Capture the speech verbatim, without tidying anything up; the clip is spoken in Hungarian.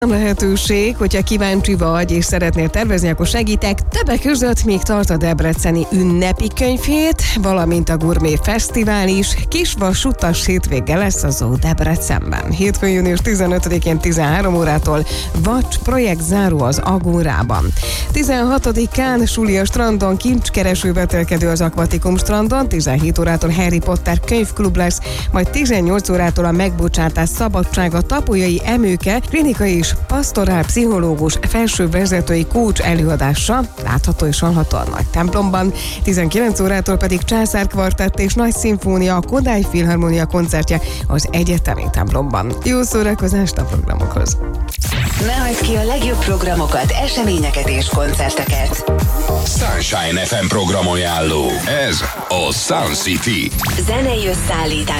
Lehetőség, hogyha kíváncsi vagy és szeretnél tervezni, akkor segítek. Többek között még tart a debreceni ünnepi könyvhét, valamint a Gurmé Fesztivál is. Kisvas utas hétvége lesz az Zoo Debrecenben. Hétfőn június tizenötödikén tizenhárom órától Vacs projekt záró az Agórában. tizenhatodikán suli a strandon, kincskereső vetélkedő az Akvatikum strandon, tizenhét órától Harry Potter könyvklub lesz, majd tizennyolc órától a megbocsátás szabadsága Tapolyai Emőke klinikai és pastorál pszichológus felső vezetői coach előadása, látható és hallható a Nagy templomban. tizenkilenc órától pedig Császár Kvartett és Nagy Szimfónia, a Kodály Filharmonia koncertje az Egyetemi templomban. Jó szórakozást a programokhoz! Ne hagyd ki a legjobb programokat, eseményeket és koncerteket. Sunshine ef em programajánló. Ez a Sun City. Zenei összeállítás